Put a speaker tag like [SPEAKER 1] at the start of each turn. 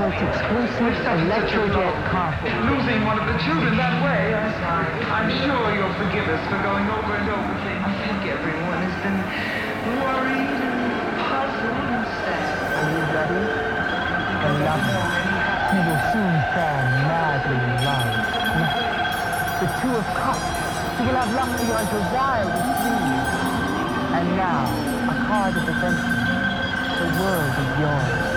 [SPEAKER 1] most exclusive electrojet carpet.
[SPEAKER 2] Losing one of the children that way, I'm sure you'll forgive us for going over and over things. I think everyone has been worried and puzzled and sad.
[SPEAKER 1] Are you ready? Beloved, you will soon fall madly in love. The Two of Cups, you will have luck beyond your wildest dreams. And now, a card of redemption. The world is yours.